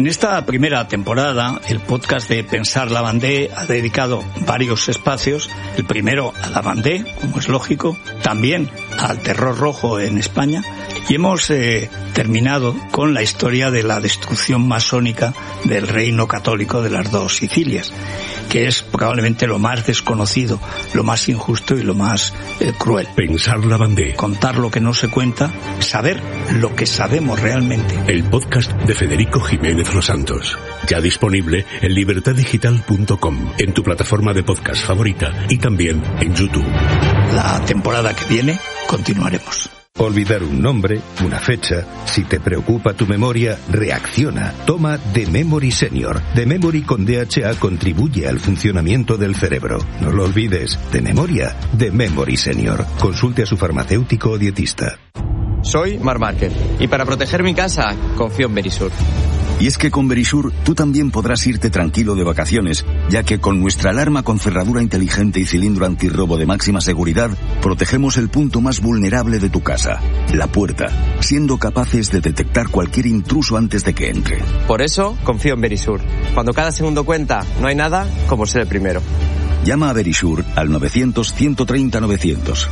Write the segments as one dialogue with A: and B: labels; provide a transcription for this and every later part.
A: En esta primera temporada, el podcast de Pensar Lavandé ha dedicado varios espacios. El primero a Lavandé, como es lógico, también al terror rojo en España. Y hemos terminado con la historia de la destrucción masónica del reino católico de las dos Sicilias, que es probablemente lo más desconocido, lo más injusto y lo más cruel.
B: Pensar Lavandé.
A: Contar lo que no se cuenta, saber lo que sabemos realmente.
B: El podcast de Federico Jiménez Los Santos. Ya disponible en libertaddigital.com, en tu plataforma de podcast favorita y también en YouTube.
A: La temporada que viene continuaremos.
C: Olvidar un nombre, una fecha. Si te preocupa tu memoria, reacciona. Toma The Memory Senior. The Memory con DHA contribuye al funcionamiento del cerebro. No lo olvides. De memoria, The Memory Senior. Consulte a su farmacéutico o dietista.
D: Soy Marc Márquez y para proteger mi casa confío en Verisur.
E: Y es que con Verisur tú también podrás irte tranquilo de vacaciones, ya que con nuestra alarma con cerradura inteligente y cilindro antirrobo de máxima seguridad, protegemos el punto más vulnerable de tu casa, la puerta, siendo capaces de detectar cualquier intruso antes de que entre.
D: Por eso confío en Verisur. Cuando cada segundo cuenta, no hay nada como ser el primero.
E: Llama a Verisur al 900-130-900.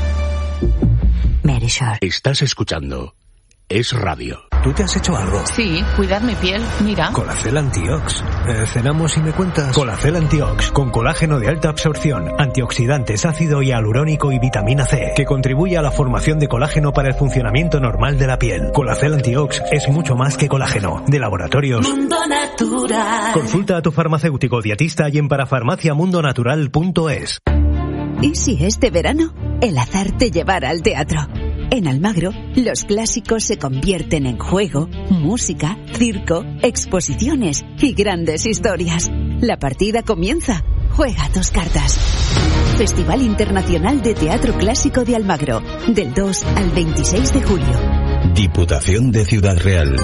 F: Verisur.
B: Estás escuchando Es Radio.
G: ¿Tú te has hecho algo?
H: Sí, cuidar mi piel, mira.
G: Colacel Antiox. Cenamos y me cuentas. Colacel Antiox, con colágeno de alta absorción, antioxidantes, ácido hialurónico y vitamina C, que contribuye a la formación de colágeno para el funcionamiento normal de la piel. Colacel Antiox es mucho más que colágeno. De Laboratorios
F: Mundo Natural.
G: Consulta a tu farmacéutico dietista y en parafarmaciamundonatural.es.
F: ¿Y si este verano el azar te llevara al teatro? En Almagro, los clásicos se convierten en juego, música, circo, exposiciones y grandes historias. La partida comienza. Juega tus cartas. Festival Internacional de Teatro Clásico de Almagro, del 2 al 26 de julio.
C: Diputación de Ciudad Real.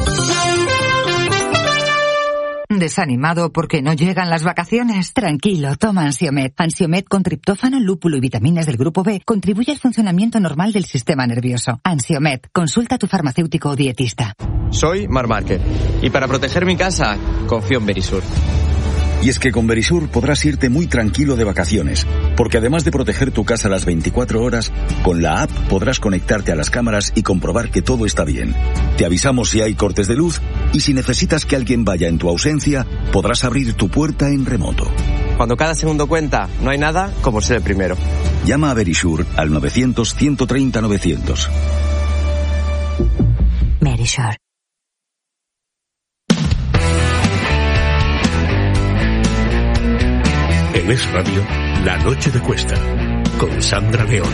I: ¿Desanimado porque no llegan las vacaciones? Tranquilo, toma Ansiomed. Ansiomed con triptófano, lúpulo y vitaminas del grupo B contribuye al funcionamiento normal del sistema nervioso. Ansiomed, consulta a tu farmacéutico o dietista.
D: Soy Marc Márquez y para proteger mi casa confío en Verisur.
E: Y es que con Verisur podrás irte muy tranquilo de vacaciones, porque además de proteger tu casa las 24 horas, con la app podrás conectarte a las cámaras y comprobar que todo está bien. Te avisamos si hay cortes de luz y si necesitas que alguien vaya en tu ausencia, podrás abrir tu puerta en remoto.
D: Cuando cada segundo cuenta, no hay nada como ser el primero.
E: Llama a Verisur al 900-130-900.
F: Verisur.
B: En Es Radio, La Noche de Cuesta, con Sandra León.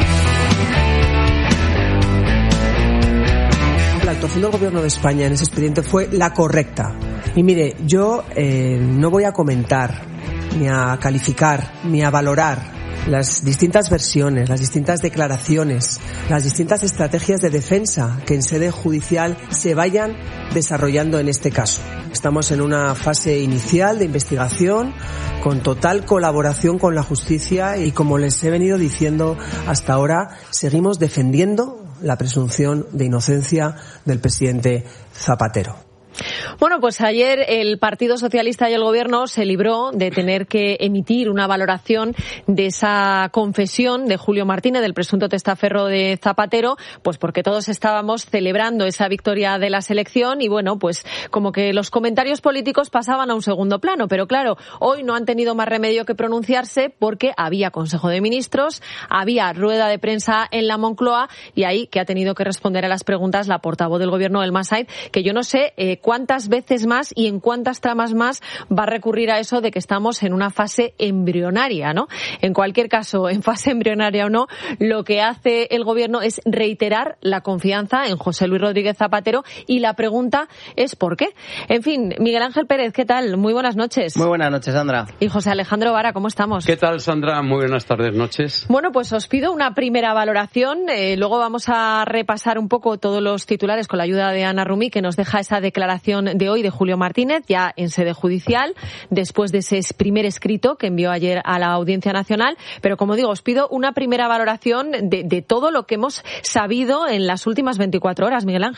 J: La actuación del Gobierno de España en ese expediente fue la correcta. Y mire, yo no voy a comentar, ni a calificar, ni a valorar las distintas versiones, las distintas declaraciones, las distintas estrategias de defensa que en sede judicial se vayan desarrollando en este caso. Estamos en una fase inicial de investigación con total colaboración con la justicia y, como les he venido diciendo hasta ahora, seguimos defendiendo la presunción de inocencia del presidente Zapatero.
K: Bueno, pues ayer el Partido Socialista y el Gobierno se libró de tener que emitir una valoración de esa confesión de Julio Martínez, del presunto testaferro de Zapatero, pues porque todos estábamos celebrando esa victoria de la selección y bueno, pues como que los comentarios políticos pasaban a un segundo plano. Pero claro, hoy no han tenido más remedio que pronunciarse porque había Consejo de Ministros, había rueda de prensa en la Moncloa y ahí que ha tenido que responder a las preguntas la portavoz del Gobierno, Elma Sainz, que yo no sé cuántas veces más y en cuántas tramas más va a recurrir a eso de que estamos en una fase embrionaria, ¿no? En cualquier caso, en fase embrionaria o no, lo que hace el Gobierno es reiterar la confianza en José Luis Rodríguez Zapatero y la pregunta es ¿por qué? En fin, Miguel Ángel Pérez, ¿qué tal? Muy buenas noches.
L: Muy buenas noches, Sandra.
K: Y José Alejandro Vara, ¿cómo estamos?
M: ¿Qué tal, Sandra? Muy buenas tardes, noches.
K: Bueno, pues os pido una primera valoración. Luego vamos a repasar un poco todos los titulares con la ayuda de Ana Rumí, que nos deja esa declaración de hoy de Julio Martínez, ya en sede judicial, después de ese primer escrito que envió ayer a la Audiencia Nacional. Pero, como digo, os pido una primera valoración de todo lo que hemos sabido en las últimas 24 horas, Miguel Ángel.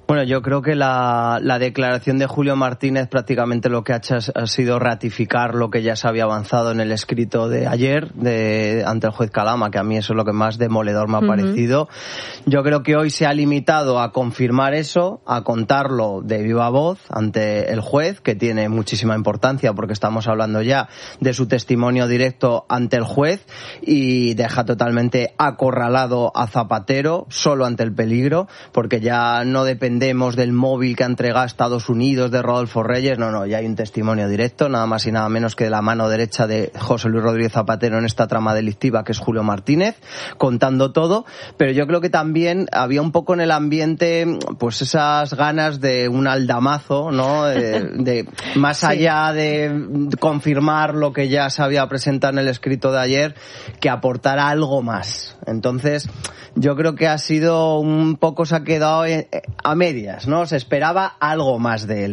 L: Bueno, yo creo que la declaración de Julio Martínez prácticamente lo que ha hecho ha sido ratificar lo que ya se había avanzado en el escrito de ayer ante el juez Calama, que a mí eso es lo que más demoledor me ha parecido. Yo creo que hoy se ha limitado a confirmar eso, a contarlo de viva voz ante el juez, que tiene muchísima importancia porque estamos hablando ya de su testimonio directo ante el juez, y deja totalmente acorralado a Zapatero solo ante el peligro, porque ya no dependemos del móvil que ha entregado a Estados Unidos de Rodolfo Reyes. No, ya hay un testimonio directo, nada más y nada menos que de la mano derecha de José Luis Rodríguez Zapatero en esta trama delictiva, que es Julio Martínez, contando todo. Pero yo creo que también había un poco en el ambiente pues esas ganas de un aldamazo, ¿no? De más allá de confirmar lo que ya se había presentado en el escrito de ayer, que aportara algo más. Entonces, yo creo que ha sido un poco, se ha quedado a medias, ¿no? Se esperaba algo más de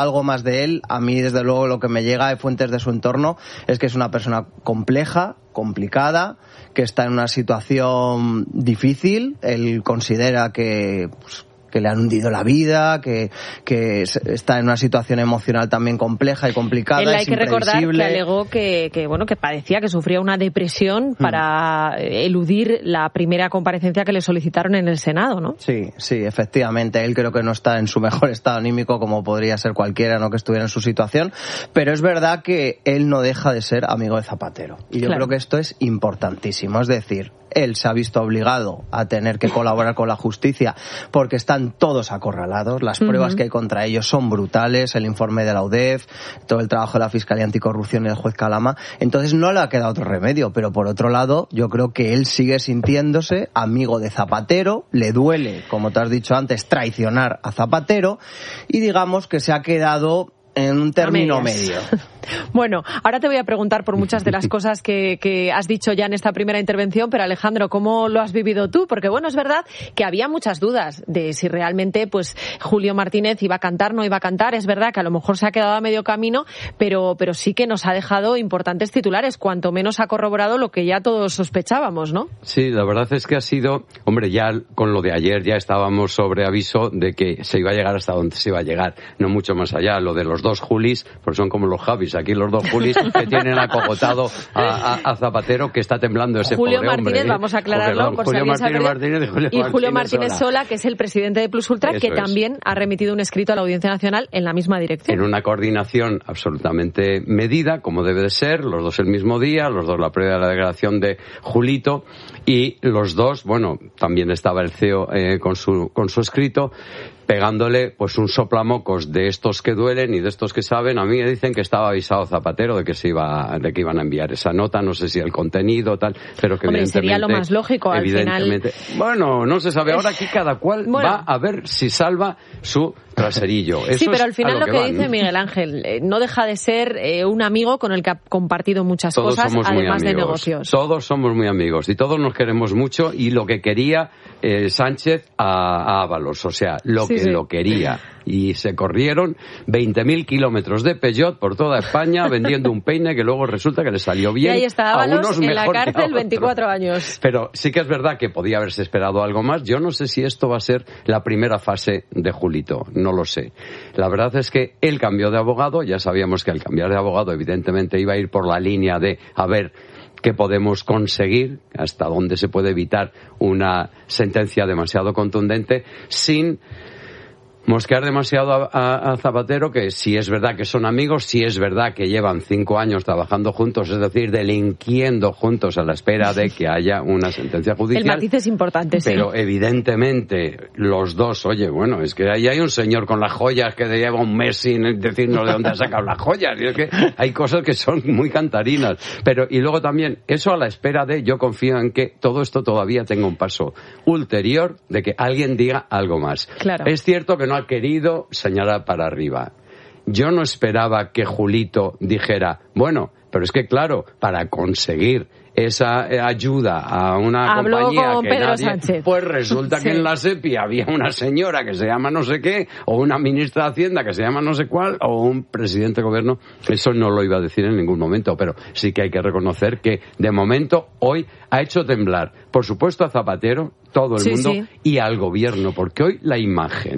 L: él. A mí, desde luego, lo que me llega de fuentes de su entorno es que es una persona compleja, complicada, que está en una situación difícil. Él considera que le han hundido la vida, que está en una situación emocional también compleja y complicada.
K: Él, hay que recordar que alegó que padecía, que sufría una depresión para eludir la primera comparecencia que le solicitaron en el Senado, ¿no?
L: Sí, efectivamente. Él creo que no está en su mejor estado anímico, como podría ser cualquiera, ¿no?, que estuviera en su situación. Pero es verdad que él no deja de ser amigo de Zapatero. Y yo creo que esto es importantísimo. Es decir, él se ha visto obligado a tener que colaborar con la justicia porque están todos acorralados. Las pruebas que hay contra ellos son brutales, el informe de la UDEF, todo el trabajo de la Fiscalía Anticorrupción y del juez Calama. Entonces no le ha quedado otro remedio, pero por otro lado yo creo que él sigue sintiéndose amigo de Zapatero, le duele, como te has dicho antes, traicionar a Zapatero, y digamos que se ha quedado en un término medio.
K: Bueno, ahora te voy a preguntar por muchas de las cosas que has dicho ya en esta primera intervención, pero Alejandro, ¿cómo lo has vivido tú? Porque bueno, es verdad que había muchas dudas de si realmente pues Julio Martínez iba a cantar, no iba a cantar. Es verdad que a lo mejor se ha quedado a medio camino, pero sí que nos ha dejado importantes titulares, cuanto menos ha corroborado lo que ya todos sospechábamos, ¿no?
M: Sí, la verdad es que ha sido, hombre, ya con lo de ayer ya estábamos sobre aviso de que se iba a llegar hasta donde se iba a llegar, no mucho más allá. Lo de los dos Julis, pues son como los Javis, aquí los dos Julis que tienen acogotado a Zapatero, que está temblando ese
K: Julio
M: pobre
K: Martínez,
M: hombre.
K: vamos a aclararlo, por
M: Julio
K: si alguien
M: Martínez
K: y Julio Martínez Sola, que es el presidente de Plus Ultra, que también ha remitido un escrito a la Audiencia Nacional en la misma dirección.
M: En una coordinación absolutamente medida, como debe de ser, los dos el mismo día, los dos la previa de la declaración de Julito, y los dos, bueno, también estaba el CEO con su escrito, pegándole pues un soplamocos de estos que duelen y de estos que saben. A mí me dicen que estaba avisado Zapatero de que iban a enviar esa nota, no sé si el contenido tal, pero que evidentemente
K: sería lo más lógico al final.
M: Bueno, no se sabe. Ahora aquí cada cual va a ver si salva su traserillo. Eso
K: sí, pero al final
M: lo
K: que dice Miguel Ángel no deja de ser un amigo con el que ha compartido muchas cosas, además de negocios.
M: Todos somos muy amigos y todos nos queremos mucho, y lo que quería Sánchez a Ábalos, o sea, lo quería. Y se corrieron 20.000 kilómetros de Peugeot por toda España vendiendo un peine que luego resulta que le salió bien.
K: Y ahí está Ábalos en la cárcel 24 años.
M: Pero sí que es verdad que podía haberse esperado algo más. Yo no sé si esto va a ser la primera fase de Julito, no lo sé. La verdad es que él cambió de abogado, ya sabíamos que al cambiar de abogado evidentemente iba a ir por la línea de a ver qué podemos conseguir, hasta dónde se puede evitar una sentencia demasiado contundente sin mosquear demasiado a Zapatero, que si es verdad que son amigos, si es verdad que llevan 5 años trabajando juntos, es decir, delinquiendo juntos a la espera de que haya una sentencia judicial.
K: El matiz es importante, sí.
M: Pero evidentemente los dos, oye, bueno, es que ahí hay un señor con las joyas que lleva un mes sin decirnos de dónde ha sacado las joyas, y es que hay cosas que son muy cantarinas. Pero, y luego también, eso a la espera de, yo confío en que todo esto todavía tenga un paso ulterior de que alguien diga algo más.
K: Claro.
M: Es cierto que no ha querido señalar para arriba. Yo no esperaba que Julito dijera, bueno, pero es que claro, para conseguir esa ayuda a una compañía
K: con
M: que
K: Pedro
M: nadie,
K: Sánchez.
M: pues resulta que en la SEPI había una señora que se llama no sé qué, o una ministra de Hacienda que se llama no sé cuál, o un presidente de gobierno. Eso no lo iba a decir en ningún momento, pero sí que hay que reconocer que de momento hoy ha hecho temblar, por supuesto, a Zapatero, todo el mundo, y al gobierno, porque hoy la imagen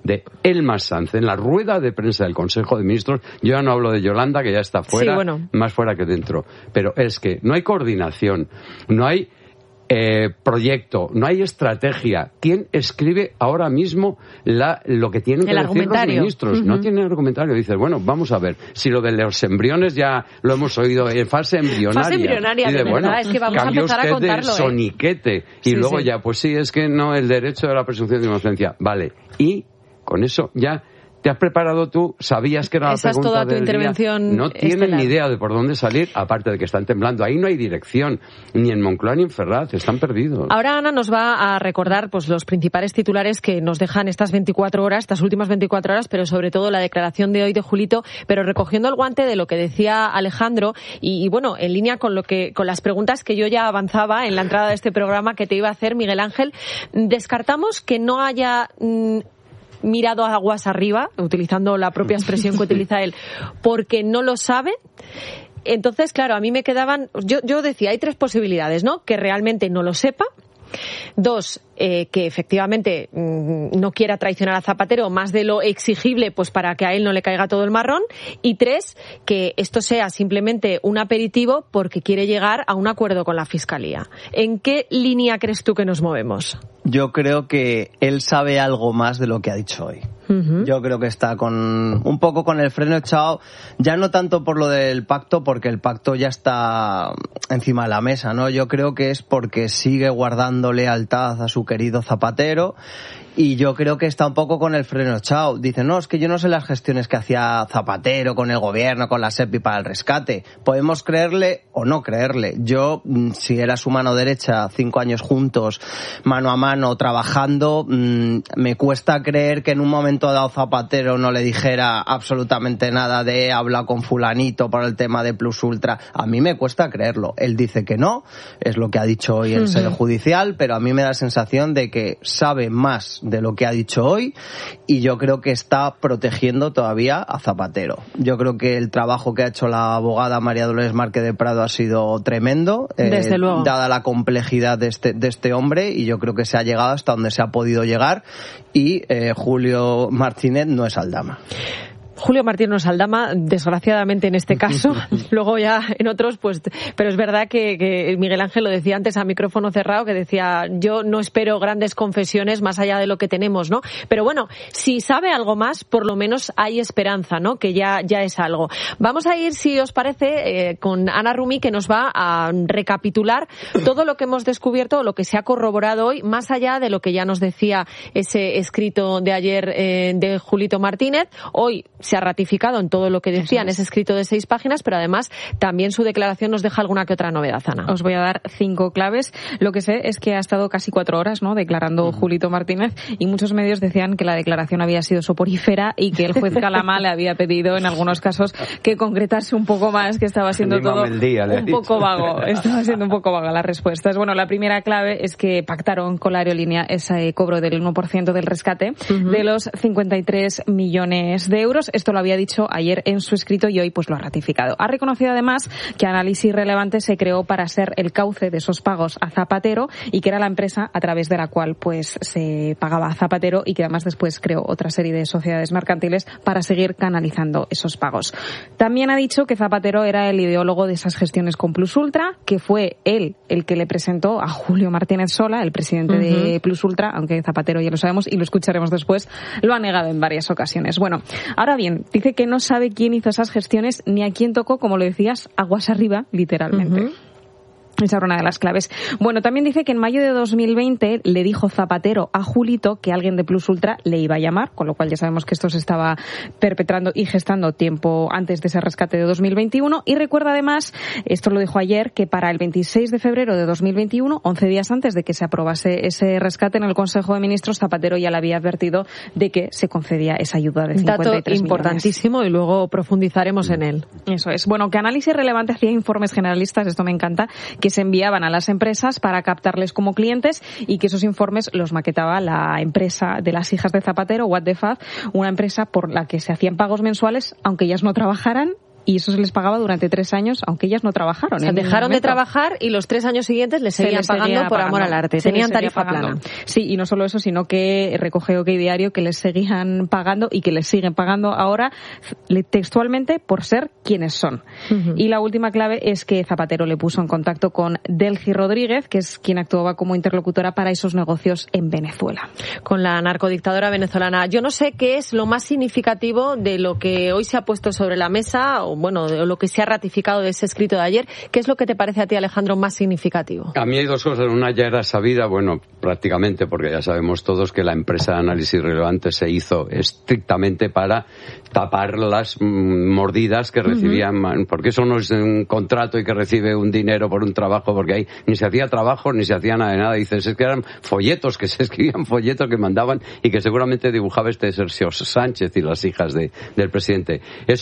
M: de Elma Sanz en la rueda de prensa del Consejo de Ministros. Yo ya no hablo de Yolanda, que ya está fuera, más fuera que dentro. Pero es que no hay coordinación, no hay proyecto, no hay estrategia. ¿Quién escribe ahora mismo lo que tienen que decir los ministros? No tienen argumentario. Dices, bueno, vamos a ver, si lo de los embriones ya lo hemos oído, fase embrionaria.
K: Fase embrionaria,
M: y de,
K: verdad, es que vamos a empezar a contarlo.
M: De soniquete, y luego ya, pues sí, es que no, el derecho de la presunción de inocencia. Vale, y con eso ya... ¿Te has preparado tú? ¿Sabías que era la pregunta
K: toda tu
M: del
K: intervención
M: día? No tienen ni idea de por dónde salir, aparte de que están temblando. Ahí no hay dirección, ni en Moncloa ni en Ferraz, están perdidos.
K: Ahora Ana nos va a recordar pues los principales titulares que nos dejan estas 24 horas, estas últimas 24 horas, pero sobre todo la declaración de hoy de Julito, pero recogiendo el guante de lo que decía Alejandro y bueno, en línea con las preguntas que yo ya avanzaba en la entrada de este programa que te iba a hacer, Miguel Ángel. Descartamos que no haya... mirado a aguas arriba, utilizando la propia expresión que utiliza él, porque no lo sabe. Entonces, claro, a mí me quedaban... Yo decía, hay 3 posibilidades, ¿no? Que realmente no lo sepa. 2, que efectivamente no quiera traicionar a Zapatero más de lo exigible pues para que a él no le caiga todo el marrón. Y 3, que esto sea simplemente un aperitivo porque quiere llegar a un acuerdo con la Fiscalía. ¿En qué línea crees tú que nos movemos?
L: Yo creo que él sabe algo más de lo que ha dicho hoy. Yo creo que está un poco con el freno echado, ya no tanto por lo del pacto, porque el pacto ya está encima de la mesa, ¿no? Yo creo que es porque sigue guardando lealtad a su querido Zapatero. Y yo creo que está un poco con el freno echado. Dice, no, es que yo no sé las gestiones que hacía Zapatero con el gobierno, con la SEPI para el rescate. Podemos creerle o no creerle. Yo, si era su mano derecha, 5 años juntos, mano a mano, trabajando, me cuesta creer que en un momento dado Zapatero no le dijera absolutamente nada de habla con fulanito por el tema de Plus Ultra. A mí me cuesta creerlo. Él dice que no, es lo que ha dicho hoy en sede judicial, pero a mí me da la sensación de que sabe más de lo que ha dicho hoy y yo creo que está protegiendo todavía a Zapatero. Yo creo que el trabajo que ha hecho la abogada María Dolores Márquez de Prado ha sido tremendo,
K: desde luego,
L: dada la complejidad de este hombre, y yo creo que se ha llegado hasta donde se ha podido llegar y Julio Martínez no es Aldama.
K: Julio Martínez Aldama, desgraciadamente en este caso, luego ya en otros, pues, pero es verdad que Miguel Ángel lo decía antes a micrófono cerrado, que decía, yo no espero grandes confesiones más allá de lo que tenemos, ¿no? Pero bueno, si sabe algo más, por lo menos hay esperanza, ¿no? Que ya es algo. Vamos a ir, si os parece, con Ana Rumi, que nos va a recapitular todo lo que hemos descubierto, lo que se ha corroborado hoy, más allá de lo que ya nos decía ese escrito de ayer de Julito Martínez. Hoy se ha ratificado en todo lo que decía en ese escrito de 6 páginas, pero además también su declaración nos deja alguna que otra novedad, Ana.
N: Os voy a dar 5 claves. Lo que sé es que ha estado casi 4 horas, ¿no?, declarando Julito Martínez, y muchos medios decían que la declaración había sido soporífera y que el juez Calama le había pedido en algunos casos que concretase un poco más, que estaba siendo todo un poco vago. Estaba siendo un poco vaga las respuestas. Bueno, la primera clave es que pactaron con la aerolínea ese cobro del 1% del rescate de los 53 millones de euros. Esto lo había dicho ayer en su escrito y hoy pues lo ha ratificado. Ha reconocido además que Análisis Relevante se creó para ser el cauce de esos pagos a Zapatero y que era la empresa a través de la cual pues se pagaba a Zapatero, y que además después creó otra serie de sociedades mercantiles para seguir canalizando esos pagos. También ha dicho que Zapatero era el ideólogo de esas gestiones con Plus Ultra, que fue él el que le presentó a Julio Martínez Sola, el presidente de Plus Ultra, aunque Zapatero, ya lo sabemos y lo escucharemos después, lo ha negado en varias ocasiones. Bueno, ahora bien, dice que no sabe quién hizo esas gestiones ni a quién tocó, como lo decías, aguas arriba, literalmente. Esa era una de las claves. Bueno, también dice que en mayo de 2020 le dijo Zapatero a Julito que alguien de Plus Ultra le iba a llamar, con lo cual ya sabemos que esto se estaba perpetrando y gestando tiempo antes de ese rescate de 2021. Y recuerda además, esto lo dijo ayer, que para el 26 de febrero de 2021, 11 días antes de que se aprobase ese rescate en el Consejo de Ministros, Zapatero ya le había advertido de que se concedía esa ayuda de 53
K: Dato importantísimo
N: millones.
K: Y luego profundizaremos en él.
N: Eso es. Bueno, que Análisis Relevante hacía informes generalistas, esto me encanta, que se enviaban a las empresas para captarles como clientes, y que esos informes los maquetaba la empresa de las hijas de Zapatero, What the Fuck, una empresa por la que se hacían pagos mensuales, aunque ellas no trabajaran y eso se les pagaba durante 3 años, aunque ellas no trabajaron.
K: O sea, dejaron de trabajar y los 3 años siguientes les seguían pagando por amor al arte. Tenían tarifa plana.
N: Sí, y no solo eso, sino que recoge OK Diario que les seguían pagando y que les siguen pagando ahora textualmente por ser quienes son. Y la última clave es que Zapatero le puso en contacto con Delcy Rodríguez, que es quien actuaba como interlocutora para esos negocios en Venezuela.
K: Con la narcodictadora venezolana. Yo no sé qué es lo más significativo de lo que hoy se ha puesto sobre la mesa, o bueno, de lo que se ha ratificado de ese escrito de ayer. ¿Qué es lo que te parece a ti, Alejandro, más significativo?
M: A mí hay 2 cosas. Una ya era sabida, bueno, prácticamente, porque ya sabemos todos que la empresa de análisis relevante se hizo estrictamente para tapar las mordidas que recibían, porque eso no es un contrato y que recibe un dinero por un trabajo, porque ahí ni se hacía trabajo ni se hacía nada de nada. Dices, es que eran folletos, que se escribían folletos que mandaban y que seguramente dibujaba Sergio Sánchez y las hijas del presidente.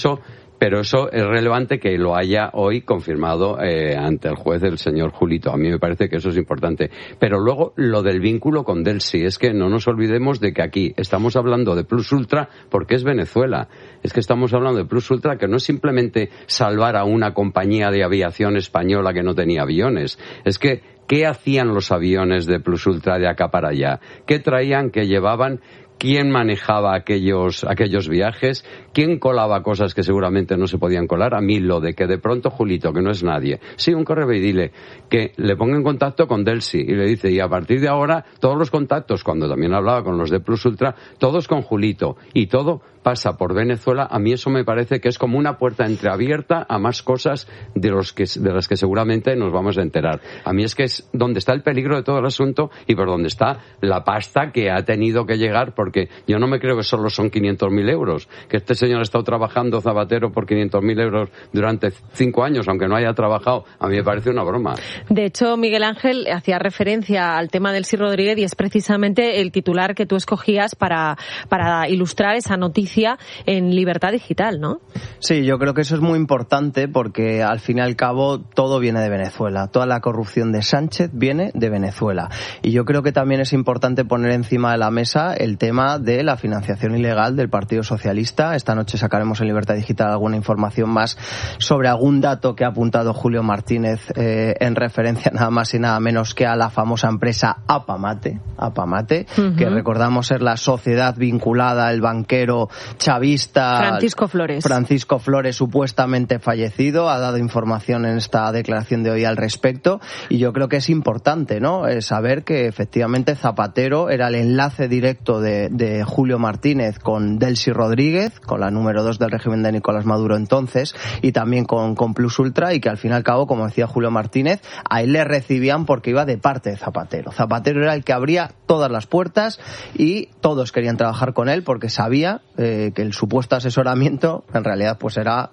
M: Pero eso es relevante que lo haya hoy confirmado ante el juez el señor Julito. A mí me parece que eso es importante. Pero luego lo del vínculo con Delcy, es que no nos olvidemos de que aquí estamos hablando de Plus Ultra porque es Venezuela. Es que estamos hablando de Plus Ultra, que no es simplemente salvar a una compañía de aviación española que no tenía aviones. Es que, ¿qué hacían los aviones de Plus Ultra de acá para allá? ¿Qué traían, qué llevaban? ¿Quién manejaba aquellos viajes? ¿Quién colaba cosas que seguramente no se podían colar? A mí lo de que de pronto Julito, que no es nadie, sí, un correo y dile que le ponga en contacto con Delcy y le dice, y a partir de ahora todos los contactos, cuando también hablaba con los de Plus Ultra, todos con Julito, y todo pasa por Venezuela. A mí eso me parece que es como una puerta entreabierta a más cosas de las que seguramente nos vamos a enterar. A mí es que es donde está el peligro de todo el asunto y por donde está la pasta que ha tenido que llegar, porque yo no me creo que solo son 500.000 euros, que este señor ha estado trabajando, Zapatero, por 500.000 euros durante 5 años, aunque no haya trabajado. A mí me parece una broma.
K: De hecho, Miguel Ángel hacía referencia al tema del Delcy Rodríguez y es precisamente el titular que tú escogías para ilustrar esa noticia en Libertad Digital, ¿no?
L: Sí, yo creo que eso es muy importante porque al fin y al cabo todo viene de Venezuela. Toda la corrupción de Sánchez viene de Venezuela. Y yo creo que también es importante poner encima de la mesa el tema de la financiación ilegal del Partido Socialista. Esta noche sacaremos en Libertad Digital alguna información más sobre algún dato que ha apuntado Julio Martínez en referencia nada más y nada menos que a la famosa empresa Apamate, que recordamos ser la sociedad vinculada al banquero chavista Francisco Flores, supuestamente fallecido. Ha dado información en esta declaración de hoy al respecto y yo creo que es importante, ¿no?, saber que efectivamente Zapatero era el enlace directo de Julio Martínez con Delcy Rodríguez, con la número 2 del régimen de Nicolás Maduro entonces, y también con Plus Ultra, y que al fin y al cabo, como decía Julio Martínez, a él le recibían porque iba de parte de Zapatero. Zapatero era el que abría todas las puertas y todos querían trabajar con él porque sabía que el supuesto asesoramiento en realidad pues era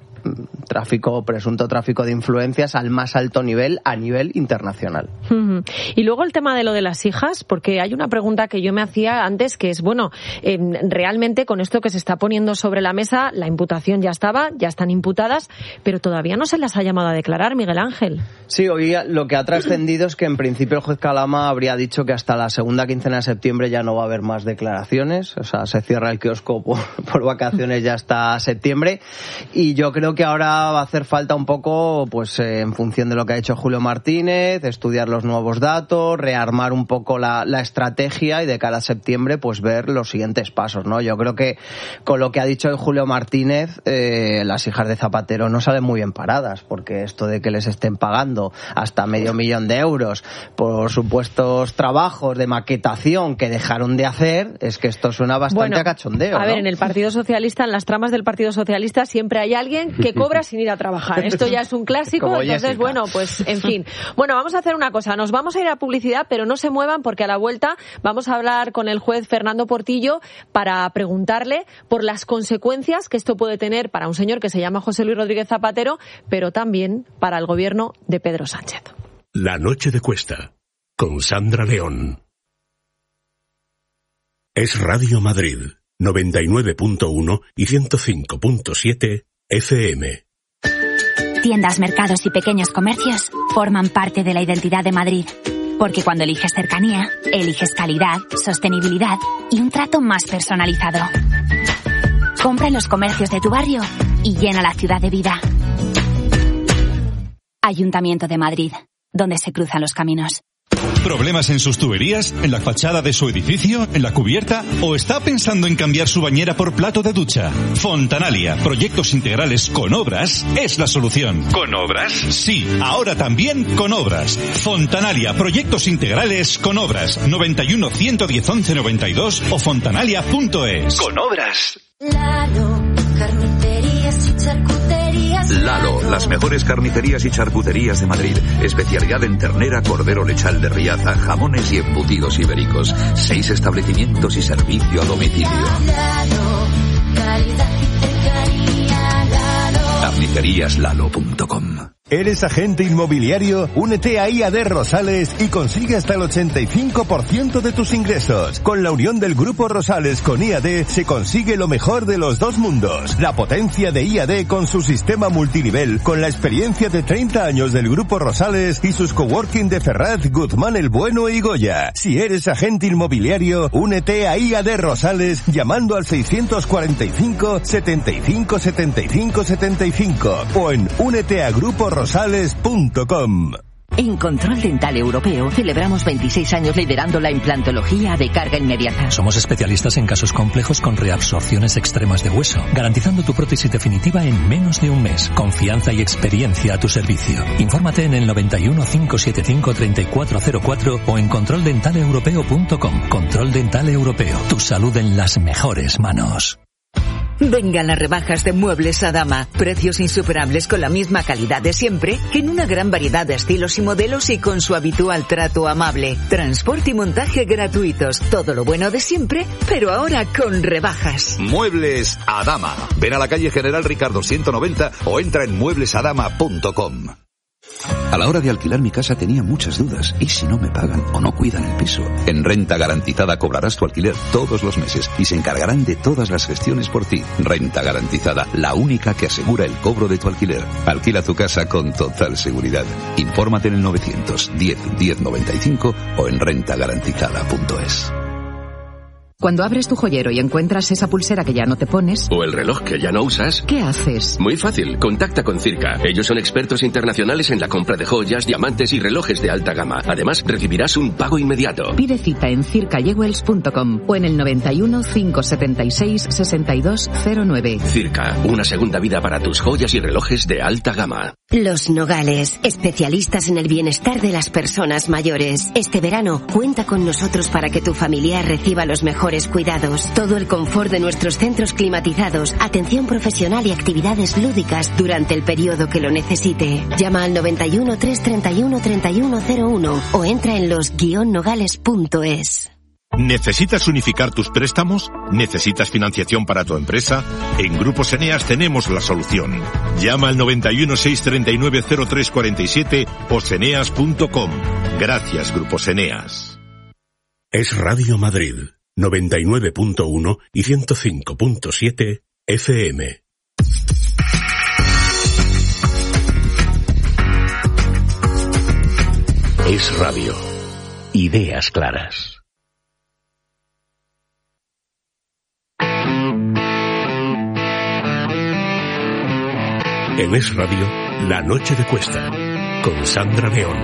L: presunto tráfico de influencias al más alto nivel, a nivel internacional.
K: Y luego el tema de lo de las hijas, porque hay una pregunta que yo me hacía antes, que es, bueno, realmente con esto que se está poniendo sobre la mesa, la imputación ya están imputadas, pero todavía no se las ha llamado a declarar, Miguel Ángel.
L: Sí, hoy lo que ha trascendido es que en principio el juez Calama habría dicho que hasta la segunda quincena de septiembre ya no va a haber más declaraciones, o sea, se cierra el kiosco por vacaciones ya hasta septiembre, y yo creo que ahora va a hacer falta un poco, pues en función de lo que ha hecho Julio Martínez, estudiar los nuevos datos, rearmar un poco la estrategia y de cara a septiembre pues ver los siguientes pasos, ¿no? Yo creo que con lo que ha dicho hoy Julio Martínez, las hijas de Zapatero no salen muy bien paradas, porque esto de que les estén pagando hasta $500,000 de euros por supuestos trabajos de maquetación que dejaron de hacer, es que esto suena bastante a cachondeo,
K: a ver, en el Partido Socialista, en las tramas del Partido Socialista siempre hay alguien que cobra sin ir a trabajar. Esto ya es un clásico, entonces Jessica. Bueno, pues en fin. Bueno, vamos a hacer una cosa, nos vamos a ir a publicidad, pero no se muevan porque a la vuelta vamos a hablar con el juez Fernando Portillo para preguntarle por las consecuencias que esto puede tener para un señor que se llama José Luis Rodríguez Zapatero, pero también para el gobierno de Pedro Sánchez.
B: La noche de Cuesta, con Sandra León. Es Radio Madrid, 99.1 y 105.7 FM.
O: Tiendas, mercados y pequeños comercios forman parte de la identidad de Madrid. Porque cuando eliges cercanía, eliges calidad, sostenibilidad y un trato más personalizado. Compra en los comercios de tu barrio y llena la ciudad de vida. Ayuntamiento de Madrid, donde se cruzan los caminos.
P: ¿Problemas en sus tuberías? ¿En la fachada de su edificio? ¿En la cubierta? ¿O está pensando en cambiar su bañera por plato de ducha? Fontanalia, proyectos integrales con obras, es la solución. ¿Con obras? Sí, ahora también con obras. Fontanalia, proyectos integrales con obras. 91 110 11 92 o fontanalia.es.
Q: Con obras. Lalo, carnicerías y charcuterías.
R: Lalo, las mejores carnicerías y charcuterías de Madrid. Especialidad en ternera, cordero lechal de Riaza, jamones y embutidos ibéricos. 6 establecimientos y servicio a domicilio.
Q: Lalo, calidad y cercanía. Lalo.
R: Carniceríaslalo.com.
S: ¿Eres agente inmobiliario? Únete a IAD Rosales y consigue hasta el 85% de tus ingresos. Con la unión del Grupo Rosales con IAD se consigue lo mejor de los dos mundos. La potencia de IAD con su sistema multinivel, con la experiencia de 30 años del Grupo Rosales y sus coworking de Ferraz, Guzmán el Bueno y Goya. Si eres agente inmobiliario, únete a IAD Rosales llamando al 645 75 75 75 o en úneteagruporosales.com.
T: En Control Dental Europeo celebramos 26 años liderando la implantología de carga inmediata.
U: Somos especialistas en casos complejos con reabsorciones extremas de hueso, garantizando tu prótesis definitiva en menos de un mes. Confianza y experiencia a tu servicio. Infórmate en el 91 575 3404 o en controldentaleeuropeo.com. Control Dental Europeo. Tu salud en las mejores manos.
T: Vengan las rebajas de Muebles Adama. Precios insuperables con la misma calidad de siempre, en una gran variedad de estilos y modelos y con su habitual trato amable. Transporte y montaje gratuitos. Todo lo bueno de siempre, pero ahora con rebajas.
R: Muebles Adama. Ven a la calle General Ricardo 190 o entra en mueblesadama.com. A la hora de alquilar mi casa tenía muchas dudas. ¿Y si no me pagan o no cuidan el piso? En Renta Garantizada cobrarás tu alquiler todos los meses y se encargarán de todas las gestiones por ti. Renta Garantizada, la única que asegura el cobro de tu alquiler. Alquila tu casa con total seguridad. Infórmate en el 910 1095 o en rentagarantizada.es.
V: Cuando abres tu joyero y encuentras esa pulsera que ya no te pones...
W: O el reloj que ya no usas...
V: ¿Qué haces?
W: Muy fácil, contacta con Circa. Ellos son expertos internacionales en la compra de joyas, diamantes y relojes de alta gama. Además, recibirás un pago inmediato.
V: Pide cita en circajewels.com o en el 91 576 6209.
W: Circa, una segunda vida para tus joyas y relojes de alta gama.
X: Los Nogales, especialistas en el bienestar de las personas mayores. Este verano, cuenta con nosotros para que tu familiar reciba los mejores cuidados, todo el confort de nuestros centros climatizados, atención profesional y actividades lúdicas durante el periodo que lo necesite. Llama al 91 331 3101 o entra en los-nogales.es.
Y: ¿Necesitas unificar tus préstamos? ¿Necesitas financiación para tu empresa? En Grupos Eneas tenemos la solución. Llama al 91 639 0347 o seneas.com. Gracias, Grupos Eneas.
B: Es Radio Madrid. 99.1 y 105.7 FM. Es radio. Ideas claras. En Es Radio, La Noche de Cuesta, con Sandra León.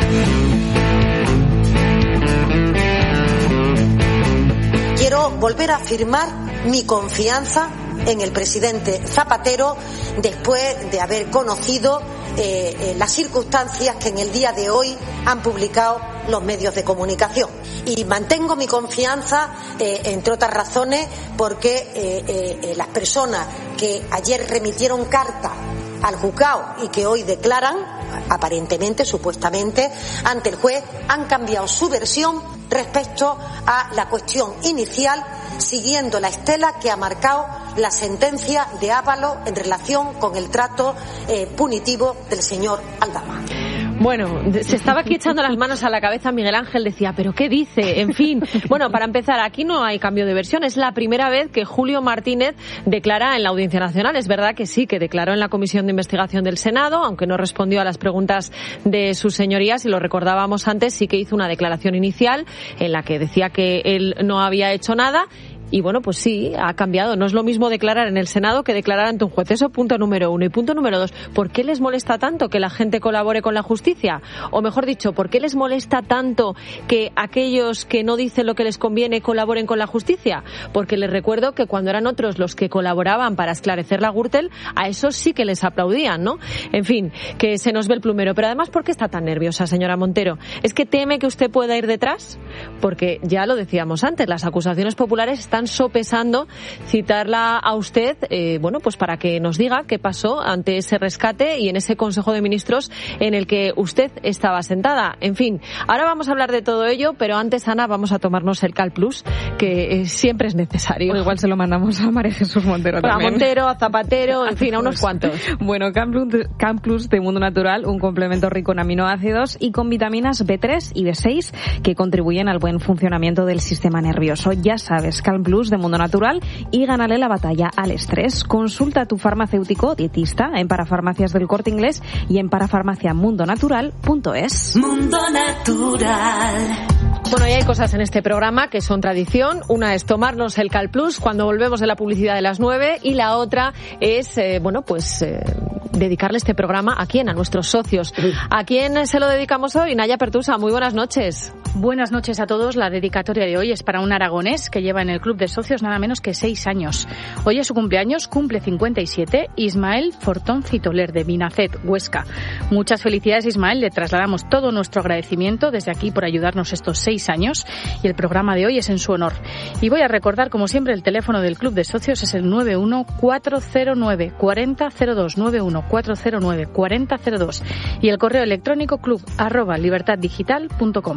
Z: Quiero volver a afirmar mi confianza en el presidente Zapatero después de haber conocido las circunstancias que en el día de hoy han publicado los medios de comunicación. Y mantengo mi confianza, entre otras razones, porque las personas que ayer remitieron carta al juzgado y que hoy declaran, aparentemente, supuestamente, ante el juez, han cambiado su versión respecto a la cuestión inicial, siguiendo la estela que ha marcado la sentencia de Ábalos en relación con el trato punitivo del señor Aldama.
K: Bueno, se estaba aquí echando las manos a la cabeza Miguel Ángel, decía, ¿pero qué dice? En fin, bueno, para empezar, aquí no hay cambio de versión, es la primera vez que Julio Martínez declara en la Audiencia Nacional. Es verdad que sí, que declaró en la Comisión de Investigación del Senado, aunque no respondió a las preguntas de sus señorías, y lo recordábamos antes, sí que hizo una declaración inicial en la que decía que él no había hecho nada. Y bueno, pues sí, ha cambiado. No es lo mismo declarar en el Senado que declarar ante un juez. Eso punto número 1. Y punto número 2, ¿por qué les molesta tanto que la gente colabore con la justicia? O mejor dicho, ¿por qué les molesta tanto que aquellos que no dicen lo que les conviene colaboren con la justicia? Porque les recuerdo que cuando eran otros los que colaboraban para esclarecer la Gürtel, a esos sí que les aplaudían, ¿no? En fin, que se nos ve el plumero. Pero además, ¿por qué está tan nerviosa, señora Montero? ¿Es que teme que usted pueda ir detrás? Porque ya lo decíamos antes, las acusaciones populares están sopesando citarla a usted, bueno, pues para que nos diga qué pasó ante ese rescate y en ese Consejo de Ministros en el que usted estaba sentada. En fin, ahora vamos a hablar de todo ello, pero antes, Ana, vamos a tomarnos el Cal Plus, que siempre es necesario.
N: O igual se lo mandamos a María Jesús Montero también.
K: A Montero, a Zapatero, en fin, a unos cuantos.
N: Bueno, Can Plus de Mundo Natural, un complemento rico en aminoácidos y con vitaminas B3 y B6 que contribuyen al buen funcionamiento del sistema nervioso. Ya sabes, Can Plus de Mundo Natural y gánale la batalla al estrés. Consulta a tu farmacéutico o dietista en Parafarmacias del Corte Inglés y en parafarmaciamundonatural.es.
Q: Mundo Natural.
K: Bueno, y hay cosas en este programa que son tradición. Una es tomarnos el Cal Plus cuando volvemos de la publicidad de las 9 y la otra es, dedicarle este programa a quién, a nuestros socios. ¿A quién se lo dedicamos hoy? Naya Pertusa, muy buenas noches.
A: Buenas noches a todos. La dedicatoria de hoy es para un aragonés que lleva en el Club de Socios nada menos que 6 años. Hoy es su cumpleaños, cumple 57, Ismael Fortón Citoler de Binacet, Huesca. Muchas felicidades, Ismael. Le trasladamos todo nuestro agradecimiento desde aquí por ayudarnos estos 6 años y el programa de hoy es en su honor. Y voy a recordar, como siempre, el teléfono del Club de Socios es el 914094002, 914094002 y el correo electrónico club@libertaddigital.com.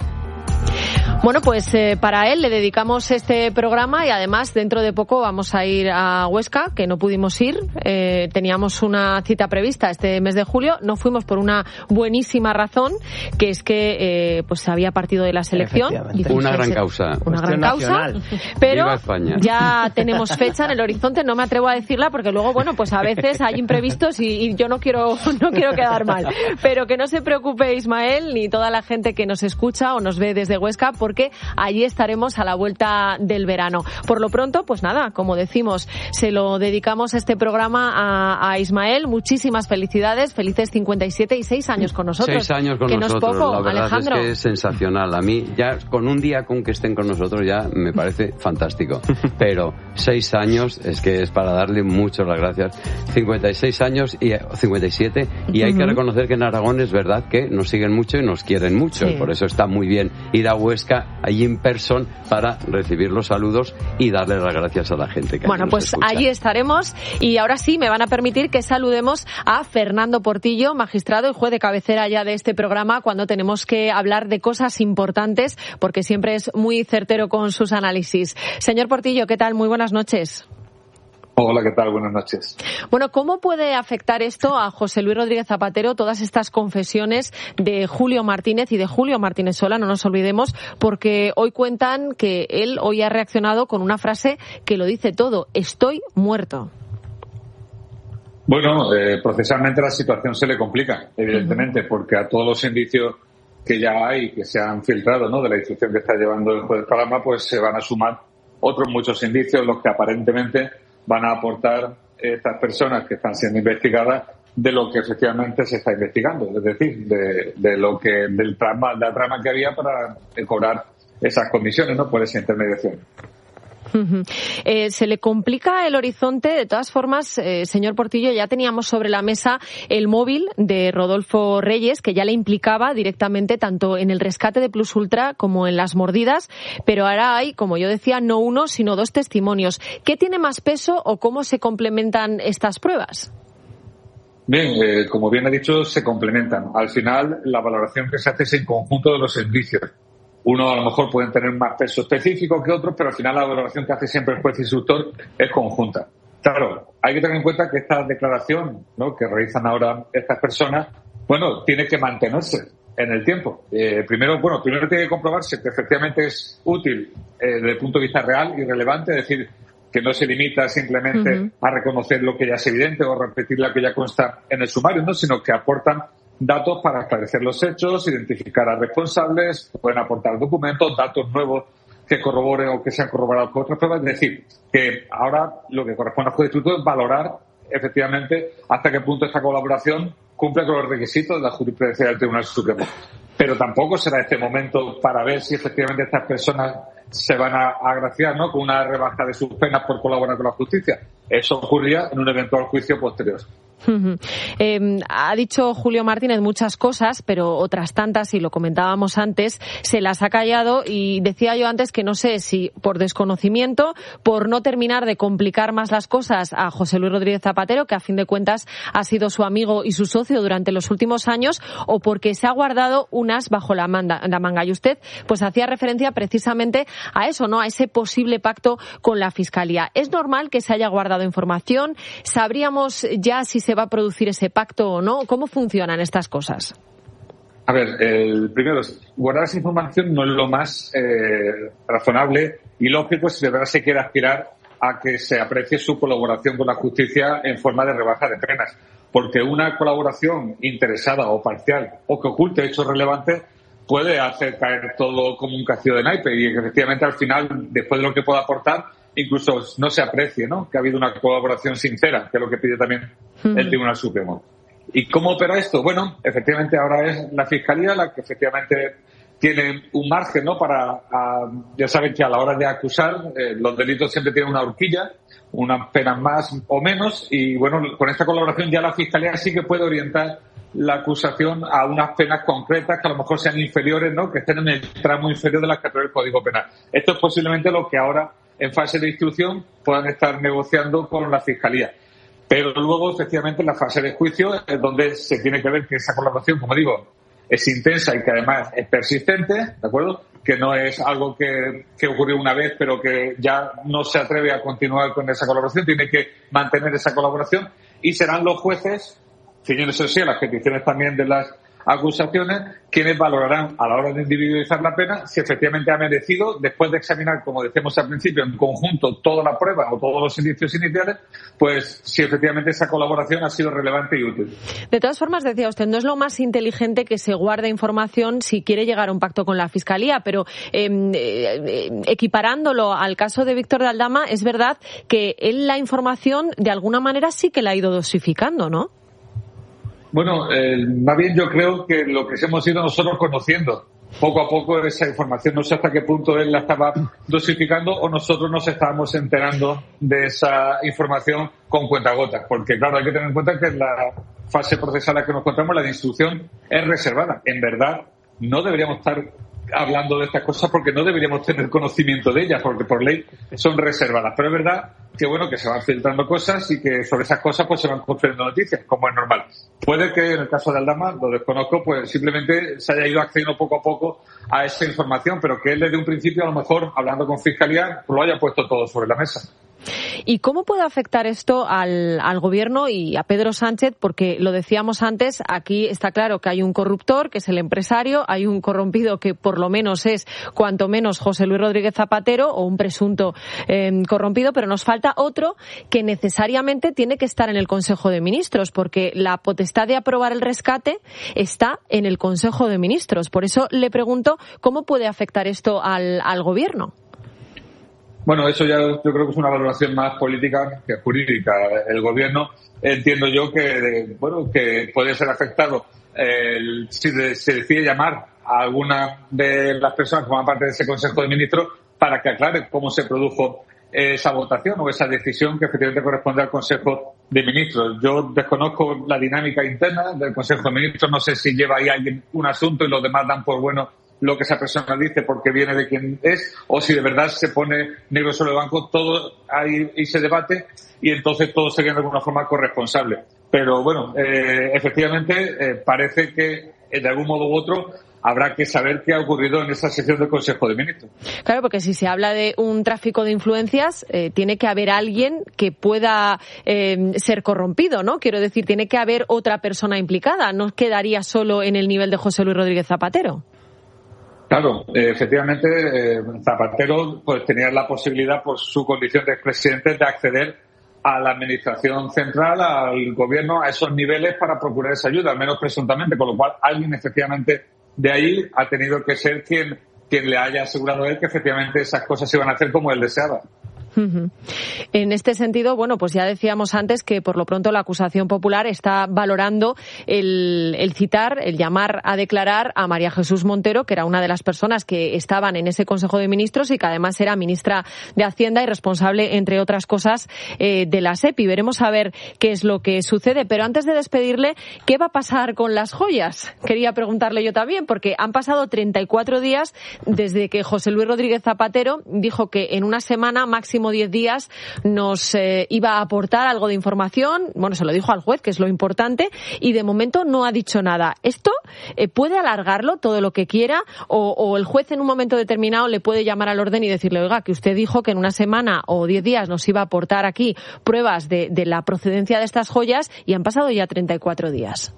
K: Bueno, pues para él le dedicamos este programa y además dentro de poco vamos a ir a Huesca, que no pudimos ir. Teníamos una cita prevista este mes de julio. No fuimos por una buenísima razón, que es que pues se había partido de la selección.
M: Una gran causa.
K: Una gran causa. Pero ya tenemos fecha en el horizonte. No me atrevo a decirla porque luego, bueno, pues a veces hay imprevistos y yo no quiero quedar mal. Pero que no se preocupe Ismael ni toda la gente que nos escucha o nos ve desde Huesca, porque allí estaremos a la vuelta del verano. Por lo pronto, pues nada, como decimos, se lo dedicamos este programa a Ismael. Muchísimas felicidades, felices 57 y 6 años con nosotros.
M: 6 años con nosotros,
K: no es poco,
M: la verdad
K: Alejandro.
M: Es que es sensacional. A mí, ya con un día con que estén con nosotros ya me parece fantástico. Pero 6 años es que es para darle muchas las gracias. 56 años y 57 y hay que reconocer que en Aragón es verdad que nos siguen mucho y nos quieren mucho. Sí. Por eso está muy bien ir a Huesca allí en person para recibir los saludos y darle las gracias a la gente que
K: bueno,
M: nos
K: pues
M: escucha.
K: Allí estaremos y ahora sí me van a permitir que saludemos a Fernando Portillo, magistrado y juez de cabecera ya de este programa cuando tenemos que hablar de cosas importantes porque siempre es muy certero con sus análisis. Señor Portillo, ¿qué tal? Muy buenas noches.
C: Hola, ¿qué tal? Buenas noches.
K: Bueno, ¿cómo puede afectar esto a José Luis Rodríguez Zapatero, todas estas confesiones de Julio Martínez y de Julio Martínez Sola? No nos olvidemos, porque hoy cuentan que él hoy ha reaccionado con una frase que lo dice todo: estoy muerto.
C: Bueno, procesalmente la situación se le complica, evidentemente, porque a todos los indicios que ya hay, que se han filtrado, ¿no?, de la instrucción que está llevando el juez Calama, pues se van a sumar otros muchos indicios, los que aparentemente van a aportar estas personas que están siendo investigadas de lo que efectivamente se está investigando, es decir, de lo que la trama que había para cobrar esas comisiones, ¿no?, por esa intermediación.
K: Se le complica el horizonte. De todas formas, señor Portillo, ya teníamos sobre la mesa el móvil de Rodolfo Reyes, que ya le implicaba directamente tanto en el rescate de Plus Ultra como en las mordidas, pero ahora hay, como yo decía, no uno, sino 2 testimonios. ¿Qué tiene más peso o cómo se complementan estas pruebas?
C: Bien, como bien ha dicho, se complementan. Al final, la valoración que se hace es en conjunto de los indicios. Uno a lo mejor pueden tener más peso específico que otros, pero al final la valoración que hace siempre el juez instructor es conjunta. Claro, hay que tener en cuenta que esta declaración, ¿no?, que realizan ahora estas personas, bueno, tiene que mantenerse en el tiempo. Primero tiene que comprobarse que efectivamente es útil desde el punto de vista real y relevante, es decir, que no se limita simplemente a reconocer lo que ya es evidente o a repetir lo que ya consta en el sumario, ¿no?, sino que aportan datos para esclarecer los hechos, identificar a responsables, pueden aportar documentos, datos nuevos que corroboren o que sean corroborados con otras pruebas. Es decir, que ahora lo que corresponde al juez de instituto es valorar efectivamente hasta qué punto esta colaboración cumple con los requisitos de la jurisprudencia del Tribunal Supremo. Pero tampoco será este momento para ver si efectivamente estas personas se van a agraciar, ¿no?, con una rebaja de sus penas por colaborar con la justicia. Eso ocurría en un eventual juicio posterior.
K: Ha dicho Julio Martínez muchas cosas, pero otras tantas, y lo comentábamos antes, se las ha callado, y decía yo antes que no sé si por desconocimiento, por no terminar de complicar más las cosas a José Luis Rodríguez Zapatero, que a fin de cuentas ha sido su amigo y su socio durante los últimos años, o porque se ha guardado un as bajo la manga. Y usted pues hacía referencia precisamente a eso, ¿no?, a ese posible pacto con la Fiscalía. ¿Es normal que se haya guardado información? ¿Sabríamos ya si se va a producir ese pacto o no? ¿Cómo funcionan estas cosas?
C: A ver, primero, guardar esa información no es lo más razonable y lógico si de verdad se quiere aspirar a que se aprecie su colaboración con la justicia en forma de rebaja de penas. Porque una colaboración interesada o parcial o que oculte hechos relevantes puede hacer caer todo como un castillo de naipe, y que efectivamente al final, después de lo que pueda aportar, incluso no se aprecie, ¿no?, que ha habido una colaboración sincera, que es lo que pide también el Tribunal Supremo. ¿Y cómo opera esto? Bueno, efectivamente ahora es la Fiscalía la que efectivamente tiene un margen, ¿no?, para, ya saben que a la hora de acusar, los delitos siempre tienen una horquilla, unas penas más o menos, y bueno, con esta colaboración ya la Fiscalía sí que puede orientar la acusación a unas penas concretas que a lo mejor sean inferiores, ¿no?, que estén en el tramo inferior de las que prevé el Código Penal. Esto es posiblemente lo que ahora, en fase de instrucción, puedan estar negociando con la Fiscalía. Pero luego, efectivamente, en la fase de juicio es donde se tiene que ver que esa colaboración, como digo, es intensa y que además es persistente, ¿de acuerdo? Que no es algo que ocurrió una vez, pero que ya no se atreve a continuar con esa colaboración, tiene que mantener esa colaboración, y serán los jueces, ciñéndose a las peticiones también de las acusaciones, quienes valorarán a la hora de individualizar la pena si efectivamente ha merecido, después de examinar, como decíamos al principio, en conjunto toda la prueba o todos los indicios iniciales, pues si efectivamente esa colaboración ha sido relevante y útil.
K: De todas formas, decía usted, no es lo más inteligente que se guarde información si quiere llegar a un pacto con la Fiscalía, pero equiparándolo al caso de Víctor de Aldama, es verdad que él la información de alguna manera sí que la ha ido dosificando, ¿no?
C: Bueno, más bien yo creo que lo que hemos ido nosotros conociendo poco a poco esa información. No sé hasta qué punto él la estaba dosificando o nosotros nos estábamos enterando de esa información con cuentagotas. Porque, claro, hay que tener en cuenta que la fase procesal en la que nos encontramos, la de instrucción, es reservada. En verdad, no deberíamos estar hablando de estas cosas porque no deberíamos tener conocimiento de ellas, porque por ley son reservadas. Pero es verdad que bueno, que se van filtrando cosas y que sobre esas cosas pues se van construyendo noticias, como es normal. Puede que en el caso de Aldama, lo desconozco, pues simplemente se haya ido accediendo poco a poco a esa información, pero que él desde un principio, a lo mejor, hablando con Fiscalía, lo haya puesto todo sobre la mesa.
K: ¿Y cómo puede afectar esto al gobierno y a Pedro Sánchez? Porque lo decíamos antes, aquí está claro que hay un corruptor, que es el empresario, hay un corrompido que por lo menos es, cuanto menos, José Luis Rodríguez Zapatero, o un presunto corrompido, pero nos falta otro que necesariamente tiene que estar en el Consejo de Ministros, porque la potestad de aprobar el rescate está en el Consejo de Ministros. Por eso le pregunto, ¿cómo puede afectar esto al gobierno?
C: Bueno, eso ya yo creo que es una valoración más política que jurídica. El gobierno, entiendo yo que puede ser afectado si se decide llamar a alguna de las personas que forman parte de ese Consejo de Ministros para que aclare cómo se produjo esa votación o esa decisión que efectivamente corresponde al Consejo de Ministros. Yo desconozco la dinámica interna del Consejo de Ministros, no sé si lleva ahí alguien un asunto y los demás dan por bueno lo que esa persona dice porque viene de quien es, o si de verdad se pone negro sobre el banco, todo ahí y se debate y entonces todo sería de alguna forma corresponsable. Pero bueno, efectivamente parece que de algún modo u otro habrá que saber qué ha ocurrido en esa sesión del Consejo de Ministros.
K: Claro, porque si se habla de un tráfico de influencias, tiene que haber alguien que pueda ser corrompido, ¿no? Quiero decir, tiene que haber otra persona implicada, no quedaría solo en el nivel de José Luis Rodríguez Zapatero.
C: Claro, efectivamente, Zapatero pues tenía la posibilidad, por su condición de expresidente, de acceder a la administración central, al gobierno, a esos niveles para procurar esa ayuda, al menos presuntamente, con lo cual alguien efectivamente de ahí ha tenido que ser quien quien le haya asegurado a él que efectivamente esas cosas se iban a hacer como él deseaba.
K: En este sentido, bueno, pues ya decíamos antes que por lo pronto la acusación popular está valorando el citar, el llamar a declarar a María Jesús Montero, que era una de las personas que estaban en ese Consejo de Ministros y que además era ministra de Hacienda y responsable, entre otras cosas, de la SEPI. Veremos a ver qué es lo que sucede. Pero antes de despedirle, ¿qué va a pasar con las joyas? Quería preguntarle yo también, porque han pasado 34 días desde que José Luis Rodríguez Zapatero dijo que en una semana, máximo 10 días, nos iba a aportar algo de información. Bueno, se lo dijo al juez, que es lo importante, y de momento no ha dicho nada. ¿Esto puede alargarlo todo lo que quiera o el juez en un momento determinado le puede llamar al orden y decirle, oiga, que usted dijo que en una semana o 10 días nos iba a aportar aquí pruebas de la procedencia de estas joyas y han pasado ya 34 días?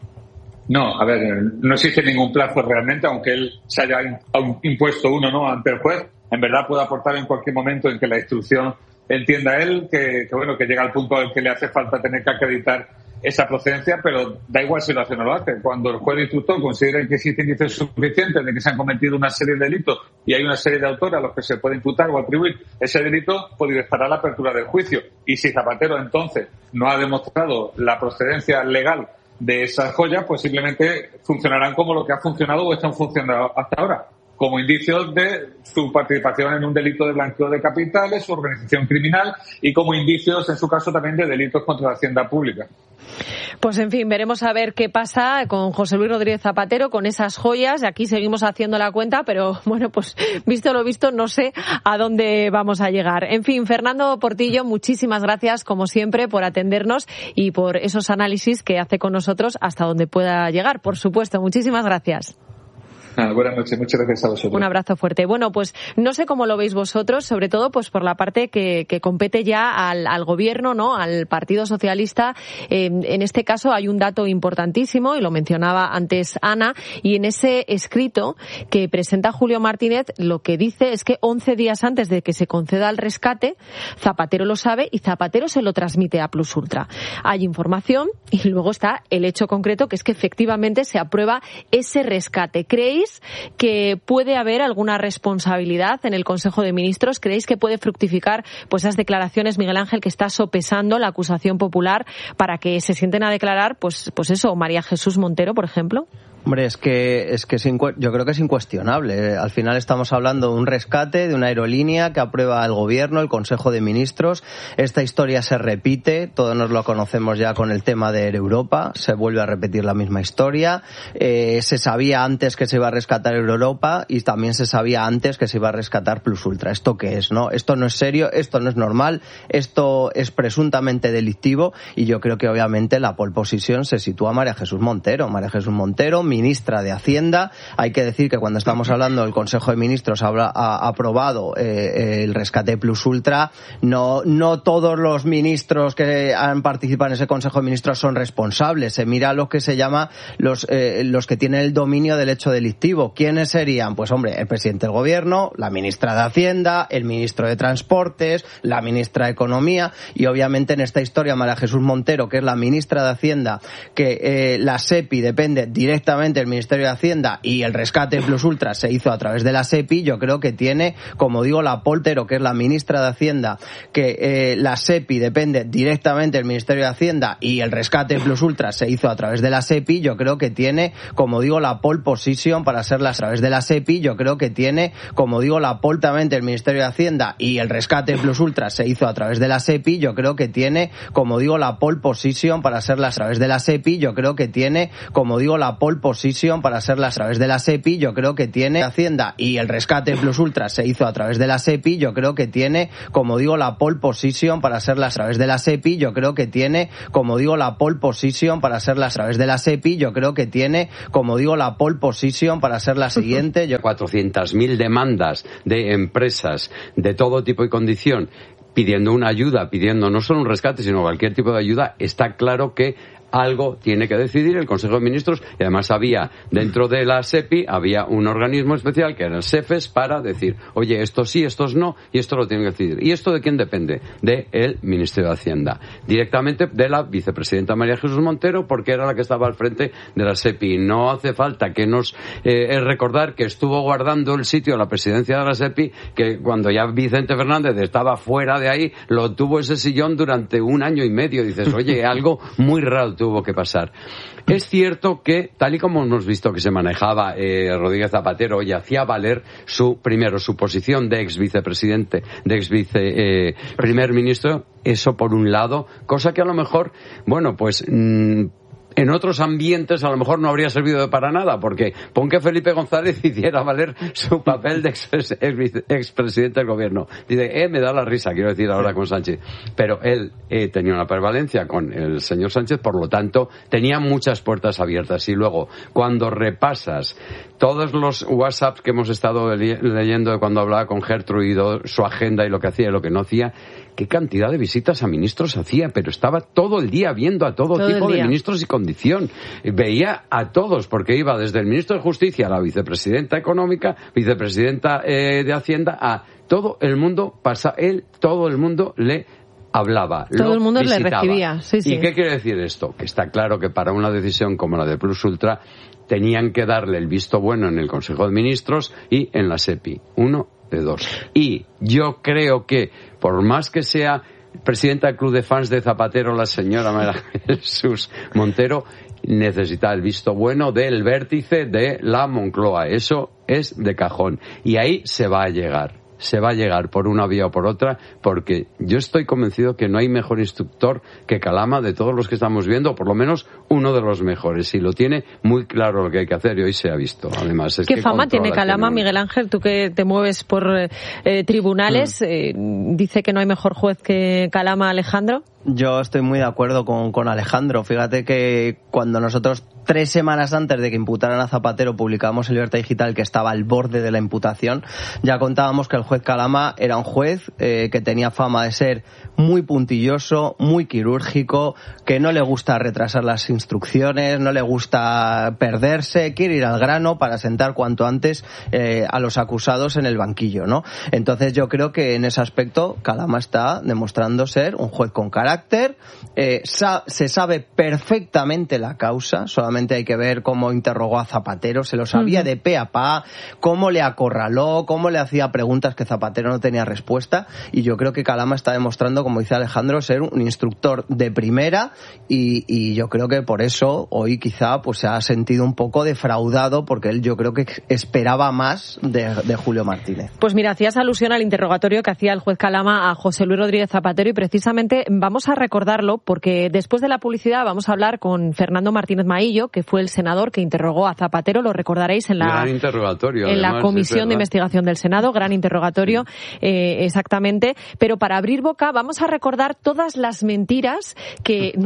C: No, a ver, no existe ningún plazo realmente, aunque él se haya impuesto uno, ¿no?, ante el juez. En verdad puede aportar en cualquier momento en que la instrucción entienda él que llega al punto al que le hace falta tener que acreditar esa procedencia, pero da igual si lo hace o no lo hace. Cuando el juez instructor considere que existen indicios suficientes de que se han cometido una serie de delitos y hay una serie de autores a los que se puede imputar o atribuir ese delito, puede disparar la apertura del juicio. Y si Zapatero entonces no ha demostrado la procedencia legal de esas joyas, pues simplemente funcionarán como lo que ha funcionado o están funcionando hasta ahora, como indicios de su participación en un delito de blanqueo de capitales, su organización criminal y como indicios, en su caso, también de delitos contra la hacienda pública.
K: Pues en fin, veremos a ver qué pasa con José Luis Rodríguez Zapatero, con esas joyas. Aquí seguimos haciendo la cuenta, pero bueno, pues visto lo visto, no sé a dónde vamos a llegar. En fin, Fernando Portillo, muchísimas gracias, como siempre, por atendernos y por esos análisis que hace con nosotros hasta donde pueda llegar. Por supuesto, muchísimas gracias.
C: Buenas noches, muchas gracias a vosotros.
K: Un abrazo fuerte. Bueno, pues no sé cómo lo veis vosotros, sobre todo pues por la parte que compete ya al gobierno, ¿no?, al Partido Socialista. En este caso hay un dato importantísimo y lo mencionaba antes Ana, y en ese escrito que presenta Julio Martínez lo que dice es que 11 días antes de que se conceda el rescate, Zapatero lo sabe y Zapatero se lo transmite a Plus Ultra. Hay información y luego está el hecho concreto, que es que efectivamente se aprueba ese rescate. ¿Creéis que puede haber alguna responsabilidad en el Consejo de Ministros? ¿Creéis que puede fructificar pues esas declaraciones, Miguel Ángel, que está sopesando la acusación popular para que se sienten a declarar, pues eso, María Jesús Montero, por ejemplo?
L: Hombre, es que yo creo que es incuestionable. Al final estamos hablando de un rescate de una aerolínea que aprueba el gobierno, el Consejo de Ministros. Esta historia se repite, todos nos lo conocemos ya con el tema de Air Europa, se vuelve a repetir la misma historia. Se sabía antes que se iba a rescatar Air Europa y también se sabía antes que se iba a rescatar Plus Ultra. ¿Esto qué es, no? Esto no es serio, esto no es normal, esto es presuntamente delictivo y yo creo que obviamente la pole position se sitúa a María Jesús Montero. María Jesús Montero, ministra de Hacienda. Hay que decir que cuando estamos hablando del Consejo de Ministros ha aprobado el rescate Plus Ultra. No todos los ministros que han participado en ese Consejo de Ministros son responsables. Se mira lo que se llama los que tienen el dominio del hecho delictivo. ¿Quiénes serían? Pues hombre, el presidente del Gobierno, la ministra de Hacienda, el ministro de Transportes, la ministra de Economía y obviamente en esta historia María Jesús Montero, que es la ministra de Hacienda, que la SEPI depende directamente del Ministerio de Hacienda y el rescate Plus Ultra se hizo a través de la SEPI. Yo creo que tiene, como digo, la Poltero, que es la ministra de Hacienda, que la SEPI depende directamente del Ministerio de Hacienda y el rescate Plus Ultra se hizo a través de la SEPI. Yo creo que tiene, como digo, la pole position para ser a través de la SEPI. Yo creo que tiene, como digo, la poltamente el Ministerio de Hacienda y el rescate Plus Ultra se hizo a través de la SEPI. Yo creo que tiene, como digo, la pole position para ser a través de la SEPI. Yo creo que tiene, como digo, la pole position para ser a través de la SEPI. Yo creo que tiene Hacienda y el rescate Plus Ultra se hizo a través de la SEPI. Yo creo que tiene, como digo, la pole position para ser a través de la SEPI. Yo creo que tiene, como digo, la pole position para ser a través de la SEPI. Yo creo que tiene, como digo, la pole position para ser la siguiente.
M: 400.000 demandas de empresas de todo tipo y condición pidiendo una ayuda, pidiendo no solo un rescate, sino cualquier tipo de ayuda. Está claro que algo tiene que decidir el Consejo de Ministros, y además había, dentro de la SEPI, había un organismo especial que era el SEFES para decir, oye, esto sí, estos no, y esto lo tienen que decidir. ¿Y esto de quién depende? Del Ministerio de Hacienda. Directamente de la vicepresidenta María Jesús Montero, porque era la que estaba al frente de la SEPI. No hace falta que nos recordar que estuvo guardando el sitio a la presidencia de la SEPI, que cuando ya Vicente Fernández estaba fuera de ahí, lo tuvo ese sillón durante 1 año y medio. Dices, oye, algo muy raro tuvo que pasar. Es cierto que, tal y como hemos visto que se manejaba Rodríguez Zapatero y hacía valer su posición de ex vicepresidente, de ex primer ministro, eso por un lado, cosa que a lo mejor, bueno, pues en otros ambientes a lo mejor no habría servido para nada, porque pon que Felipe González hiciera valer su papel de expresidente del gobierno. Dice, me da la risa, quiero decir ahora con Sánchez. Pero él tenía una prevalencia con el señor Sánchez, por lo tanto, tenía muchas puertas abiertas. Y luego, cuando repasas todos los WhatsApps que hemos estado leyendo de cuando hablaba con Gertrude, su agenda y lo que hacía y lo que no hacía, qué cantidad de visitas a ministros hacía, pero estaba todo el día viendo a todo tipo de ministros y condición. Veía a todos, porque iba desde el ministro de Justicia a la vicepresidenta económica, vicepresidenta de Hacienda, a todo el mundo, todo el mundo le hablaba.
K: Todo el mundo le recibía. Sí, sí.
M: ¿Y qué quiere decir esto? Que está claro que para una decisión como la de Plus Ultra tenían que darle el visto bueno en el Consejo de Ministros y en la SEPI. 1 de 2. Y yo creo que, por más que sea presidenta del Club de Fans de Zapatero, la señora María Jesús Montero, necesita el visto bueno del vértice de la Moncloa. Eso es de cajón. Y ahí se va a llegar. Se va a llegar por una vía o por otra, porque yo estoy convencido que no hay mejor instructor que Calama de todos los que estamos viendo, o por lo menos uno de los mejores, y lo tiene muy claro lo que hay que hacer, y hoy se ha visto. Además,
K: ¿qué fama tiene Calama, Miguel Ángel? Tú que te mueves por tribunales, dice que no hay mejor juez que Calama, Alejandro.
L: Yo estoy muy de acuerdo con Alejandro. Fíjate que cuando nosotros 3 semanas antes de que imputaran a Zapatero publicamos en Libertad Digital que estaba al borde de la imputación, ya contábamos que el juez Calama era un juez que tenía fama de ser muy puntilloso, muy quirúrgico, que no le gusta retrasar las instrucciones, no le gusta perderse, quiere ir al grano para sentar cuanto antes a los acusados en el banquillo, ¿no? Entonces yo creo que en ese aspecto Calama está demostrando ser un juez con carácter. Se sabe perfectamente la causa, solamente hay que ver cómo interrogó a Zapatero, se lo sabía de pe a pa, cómo le acorraló, cómo le hacía preguntas que Zapatero no tenía respuesta, y yo creo que Calama está demostrando, como dice Alejandro, ser un instructor de primera, y yo creo que por eso hoy quizá pues se ha sentido un poco defraudado, porque él yo creo que esperaba más de Julio Martínez.
K: Pues mira, hacías alusión al interrogatorio que hacía el juez Calama a José Luis Rodríguez Zapatero, y precisamente vamos a recordarlo porque después de la publicidad vamos a hablar con Fernando Martínez Maillo, que fue el senador que interrogó a Zapatero, lo recordaréis en la Comisión de Investigación del Senado, gran interrogatorio, exactamente, pero para abrir boca vamos a recordar todas las mentiras que